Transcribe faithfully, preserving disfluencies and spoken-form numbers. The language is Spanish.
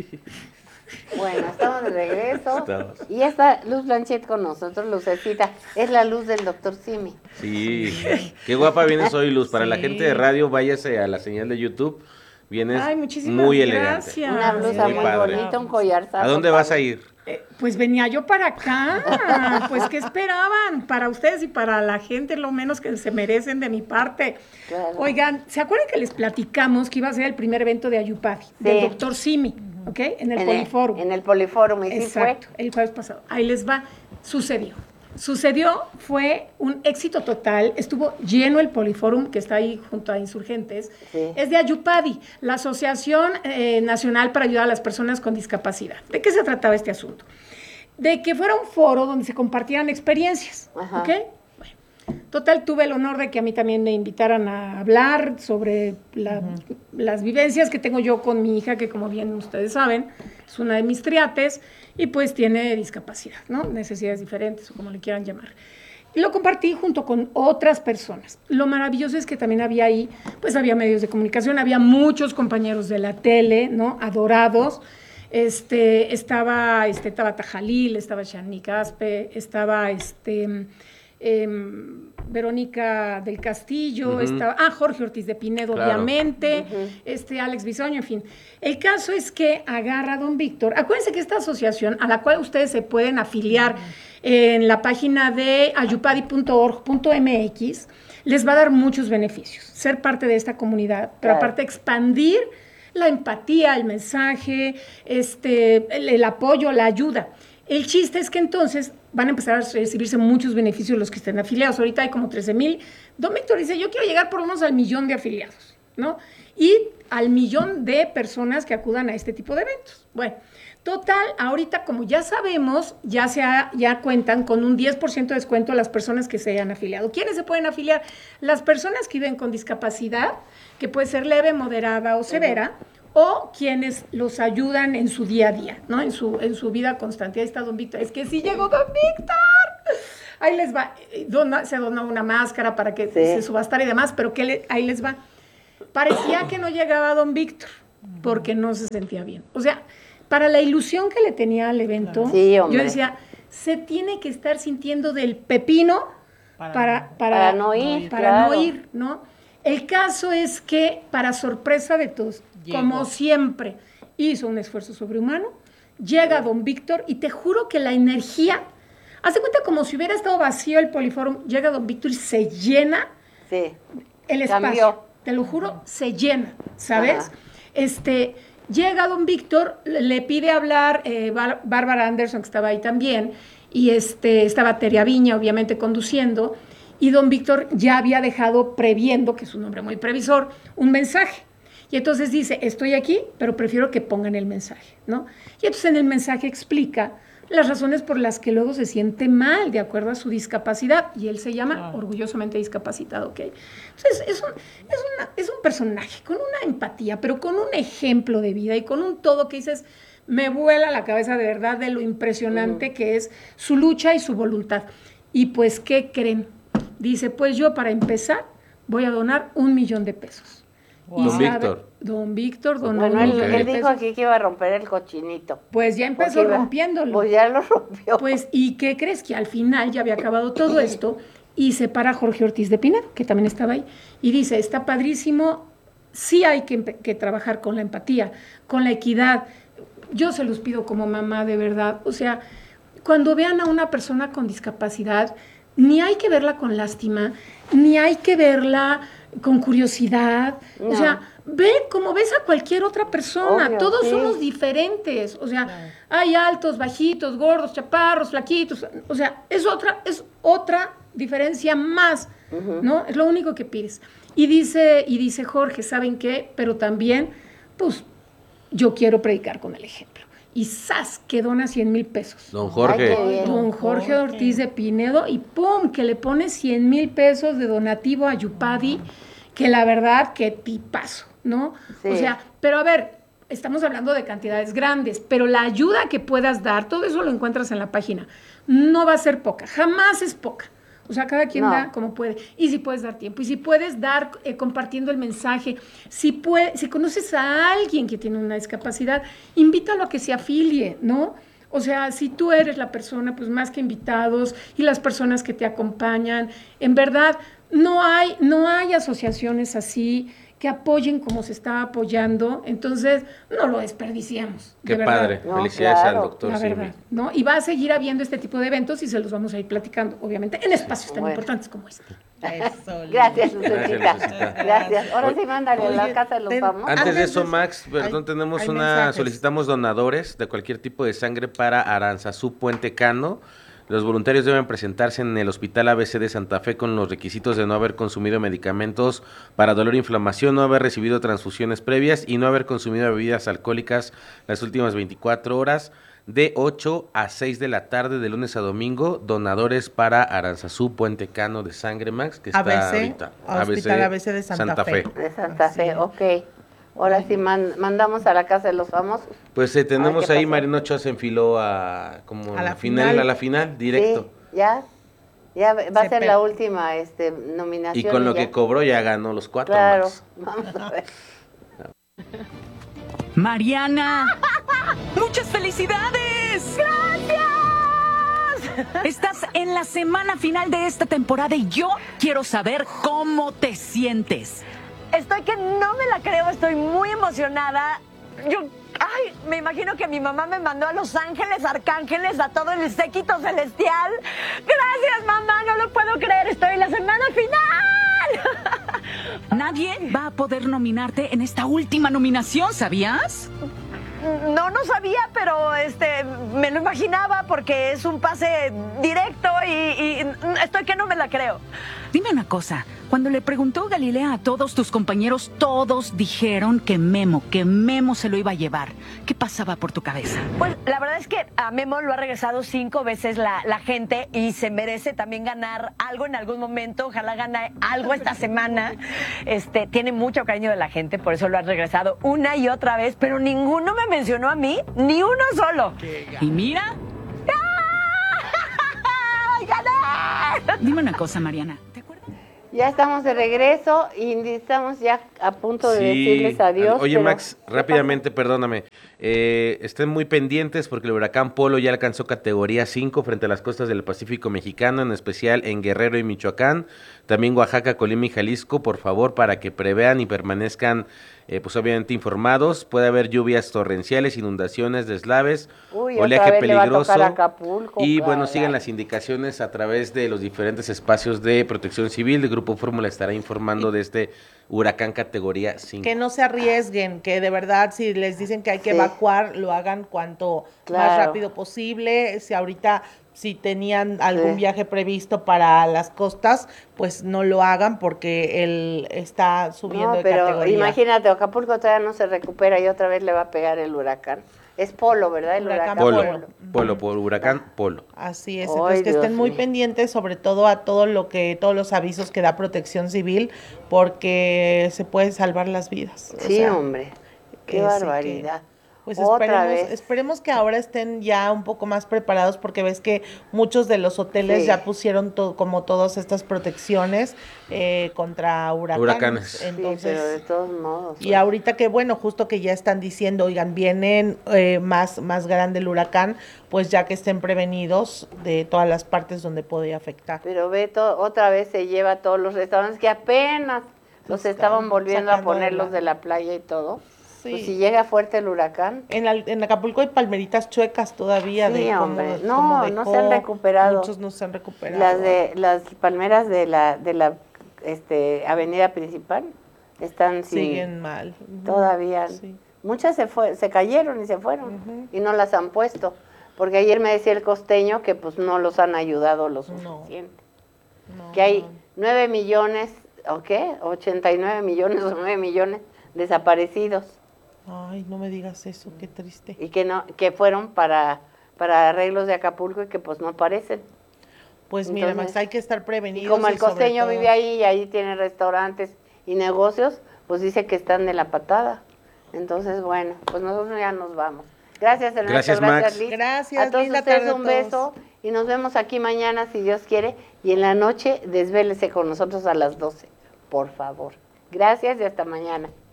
Bueno, estamos de regreso. Estamos. Y está Luz Blanchet con nosotros, Lucecita. Es la luz del doctor Simi. Sí, qué guapa vienes hoy, Luz. Para Sí. la gente de radio, váyase a la señal de YouTube. Vienes Ay, muchísimas muy elegante. gracias. Una blusa Muy muy, padre. bonita, un collar. ¿A dónde vas a ir? Eh, pues venía yo para acá, pues ¿qué esperaban? Para ustedes y para la gente, lo menos que se merecen de mi parte. Claro. Oigan, ¿se acuerdan que les platicamos que iba a ser el primer evento de Ayupadi, del Sí. doctor Simi, ¿ok? En el En Poliforum. En el Poliforum, y sí Exacto, fue. el jueves pasado. Ahí les va. Sucedió. Sucedió, fue un éxito total. Estuvo lleno el Poliforum, que está ahí junto a Insurgentes. Sí. Es de Ayupadi, la Asociación eh, Nacional para Ayudar a las Personas con Discapacidad. ¿De qué se trataba este asunto? De que fuera un foro donde se compartieran experiencias. Ajá. ¿Ok? Bueno, total, tuve el honor de que a mí también me invitaran a hablar sobre la, uh-huh. las vivencias que tengo yo con mi hija, que como bien ustedes saben, es una de mis triates, y pues tiene discapacidad, ¿no? Necesidades diferentes, o como le quieran llamar. Y lo compartí junto con otras personas. Lo maravilloso es que también había ahí, pues había medios de comunicación, había muchos compañeros de la tele, ¿no? Adorados. Este, estaba este, Tabata Jalil, estaba Shani Caspe, estaba este, eh, Verónica del Castillo, uh-huh. estaba, ah, Jorge Ortiz de Pinedo, claro. obviamente, uh-huh. este, Alex Bisoño, en fin. El caso es que agarra a don Víctor. Acuérdense que esta asociación, a la cual ustedes se pueden afiliar uh-huh. en la página de ayupadi punto org punto m x, les va a dar muchos beneficios. Ser parte de esta comunidad, pero claro. aparte expandir la empatía, el mensaje, este, el, el apoyo, la ayuda. El chiste es que entonces van a empezar a recibirse muchos beneficios los que estén afiliados. Ahorita hay como trece mil. Don Víctor dice, yo quiero llegar por lo menos al millón de afiliados, ¿no? Y al millón de personas que acudan a este tipo de eventos. Bueno, total, ahorita como ya sabemos, ya, se ha, ya cuentan con un diez por ciento de descuento a las personas que se hayan afiliado. ¿Quiénes se pueden afiliar? Las personas que viven con discapacidad, que puede ser leve, moderada o severa, uh-huh. o quienes los ayudan en su día a día, ¿no? En su, en su vida constante. Ahí está don Víctor. Es que sí llegó don Víctor. Ahí les va. Dona, se donó una máscara para que sí. se subastara y demás, pero que le, ahí les va. Parecía que no llegaba don Víctor porque no se sentía bien. O sea, para la ilusión que le tenía al evento, sí, yo decía, se tiene que estar sintiendo del pepino para, para, para, para no ir, para claro. no ir, ¿no? El caso es que, para sorpresa de todos, Llegó. como siempre, hizo un esfuerzo sobrehumano, llega don Víctor y te juro que la energía, hace cuenta como si hubiera estado vacío el Poliforum, llega don Víctor y se llena sí. el espacio. Cambió. Te lo juro, se llena, ¿sabes? Ajá. Este, llega don Víctor, le pide hablar eh, Bar- Bárbara Anderson, que estaba ahí también, y este, estaba Teria Viña, obviamente, conduciendo, y don Víctor ya había dejado previendo, que es un hombre muy previsor, un mensaje. Y entonces dice, estoy aquí, pero prefiero que pongan el mensaje, ¿no? Y entonces en el mensaje explica las razones por las que luego se siente mal, de acuerdo a su discapacidad, y él se llama ah. orgullosamente discapacitado, ¿ok? Entonces es un, es, una, es un personaje con una empatía, pero con un ejemplo de vida y con un todo que dices, me vuela la cabeza de verdad de lo impresionante uh-huh. que es su lucha y su voluntad. Y pues, ¿qué creen? Dice, pues yo para empezar voy a donar un millón de pesos. Wow. Don Víctor. Don Víctor donó bueno, un él, millón él de dijo pesos. aquí que iba a romper el cochinito. Pues ya empezó iba, rompiéndolo. Pues ya lo rompió. Pues, ¿y qué crees? Que al final ya había acabado todo esto y se para Jorge Ortiz de Pinedo, que también estaba ahí, y dice, está padrísimo, sí hay que, que trabajar con la empatía, con la equidad. Yo se los pido como mamá, de verdad. O sea, cuando vean a una persona con discapacidad, ni hay que verla con lástima, ni hay que verla con curiosidad. No. O sea, ve como ves a cualquier otra persona. Obvio, todos sí. somos diferentes. O sea, claro. hay altos, bajitos, gordos, chaparros, flaquitos. O sea, es otra, es otra diferencia más, uh-huh. ¿no? Es lo único que pides. Y dice, y dice Jorge, ¿saben qué? Pero también, pues, yo quiero predicar con el ejemplo. Y ¡zas! Que dona cien mil pesos. Don Jorge. Ay, Don Jorge Ortiz de Pinedo y ¡pum! Que le pone cien mil pesos de donativo a Ayupadi, que la verdad, que tipazo, ¿no? Sí. O sea, pero a ver, estamos hablando de cantidades grandes, pero la ayuda que puedas dar, todo eso lo encuentras en la página. No va a ser poca, jamás es poca. O sea, cada quien No. da como puede. Y si puedes dar tiempo, y si puedes dar eh, compartiendo el mensaje, si, puede, si conoces a alguien que tiene una discapacidad, invítalo a que se afilie, ¿no? O sea, si tú eres la persona, pues más que invitados y las personas que te acompañan, en verdad, no hay, no hay asociaciones así que apoyen como se está apoyando, entonces no lo desperdiciemos. Qué de verdad. padre. No, Felicidades claro, al doctor La Simi. verdad, ¿no? Y va a seguir habiendo este tipo de eventos y se los vamos a ir platicando, obviamente, en espacios tan Bueno. importantes como este. Eso, Gracias, Lili. Lucecita. Gracias, Lucecita. Gracias. Ahora sí, mándale a la Oye, casa de los ten- famosos. Antes de Antes eso, de- Max, perdón, hay- tenemos hay una, mensajes. solicitamos donadores de cualquier tipo de sangre para Aranzazú Puente Cano. Los voluntarios deben presentarse en el Hospital A B C de Santa Fe con los requisitos de no haber consumido medicamentos para dolor e inflamación, no haber recibido transfusiones previas y no haber consumido bebidas alcohólicas las últimas veinticuatro horas, de ocho a seis de la tarde de lunes a domingo. Donadores para Aranzazú Puente Cano de sangre, Max, que está A B C, ahorita. Hospital A B C de Santa Fe. De Santa Así Fe, es. ok. Ahora sí man- mandamos a la casa de los famosos. Pues eh, tenemos ¿qué ahí, pasó? Marino Ochoa se enfiló a como A la al final, final. a la final, directo. Sí, ya. Ya va a Se ser pe- la última este, nominación. Y con lo ya. que cobró ya ganó los cuatro, Claro. Max. Vamos a ver. Mariana, muchas felicidades. Gracias. Estás en la semana final de esta temporada y yo quiero saber cómo te sientes. Estoy que no me la creo, estoy muy emocionada. Yo, ay, me imagino que mi mamá me mandó a Los Ángeles Arcángeles, a todo el séquito celestial. Gracias, mamá, no lo puedo creer, estoy en la semana final. Nadie va a poder nominarte en esta última nominación, ¿sabías? No, no sabía, pero este, me lo imaginaba porque es un pase directo y, y estoy que no me la creo. Dime una cosa, cuando le preguntó Galilea a todos tus compañeros, todos dijeron que Memo, que Memo se lo iba a llevar. ¿Qué pasaba por tu cabeza? Pues la verdad es que a Memo lo ha regresado cinco veces la, la gente y se merece también ganar algo en algún momento. Ojalá gane algo esta semana. Este, tiene mucho cariño de la gente, por eso lo ha regresado una y otra vez, pero ninguno me mencionó a mí, ni uno solo. Y mira, ¡Ay, gané! dime una cosa, Mariana. ¿Te acuerdas? Ya estamos de regreso y estamos ya a punto de Sí. decirles adiós. Oye, pero- Max, rápidamente, perdóname. Eh, estén muy pendientes porque el huracán Polo ya alcanzó categoría cinco frente a las costas del Pacífico mexicano, en especial en Guerrero y Michoacán, también Oaxaca, Colima y Jalisco, por favor, para que prevean y permanezcan, eh, pues obviamente informados. Puede haber lluvias torrenciales, inundaciones, deslaves, Uy, otra oleaje vez le va a peligroso. tocar Acapulco, Y bueno, caray. sigan las indicaciones a través de los diferentes espacios de protección civil. El Grupo Fórmula estará informando de este huracán categoría cinco. Que no se arriesguen, que de verdad si les dicen que hay que Sí. evacuar, lo hagan cuanto más Claro. rápido posible. Si ahorita, si tenían algún Sí. viaje previsto para las costas, pues no lo hagan porque él está subiendo No, de pero categoría. imagínate, Acapulco todavía no se recupera y otra vez le va a pegar el huracán. Es Polo, ¿verdad? El Huracán huracán Polo, Polo. Polo, por huracán Polo. Así es, Ay, entonces que Dios estén muy mío. pendientes sobre todo a todo lo que, todos los avisos que da Protección Civil, porque se puede salvar las vidas. O Sí, sea, hombre. Qué que sí, barbaridad. que- Pues Otra esperemos, vez. esperemos que ahora estén ya un poco más preparados porque ves que muchos de los hoteles Sí. ya pusieron to- como todas estas protecciones eh, contra huracanes. Huracanes. Sí, Entonces, pero de todos modos. y ahorita que bueno, justo que ya están diciendo, oigan, vienen eh, más, más grande el huracán, pues ya que estén prevenidos de todas las partes donde puede afectar. Pero ve, to- otra vez se lleva a todos los restaurantes que apenas los Están estaban volviendo a sacando de ponerlos la- de la playa y todo. Sí. Pues si llega fuerte el huracán. En, al- en Acapulco hay palmeritas chuecas todavía. Sí, de cómo- hombre. cómo No, no se han dejó, recuperado. Muchos no se han recuperado. Las de las palmeras de la de la este avenida principal están sin, siguen mal. Ujú. todavía. Sí. Muchas se fue, se cayeron y se fueron Ujú. y no las han puesto, porque ayer me decía el costeño que pues no los han ayudado lo No. suficiente. No, Que hay no. nueve millones, ¿o qué? ochenta y nueve millones o nueve millones desaparecidos Ay, no me digas eso, qué triste. y que no que fueron para para arreglos de Acapulco y que pues no aparecen. Pues mira, Entonces, Max, hay que estar Y prevenidos. como el y sobre costeño todo- vive ahí y ahí tiene restaurantes y negocios, pues dice que están de la patada. Entonces, bueno, pues nosotros ya nos vamos. Gracias, Ernesto. Gracias, Max. Liz. Gracias, A todos linda ustedes tarde a un todos. beso y nos vemos aquí mañana si Dios quiere, y en la noche desvélese con nosotros a las doce, por favor. Gracias y hasta mañana.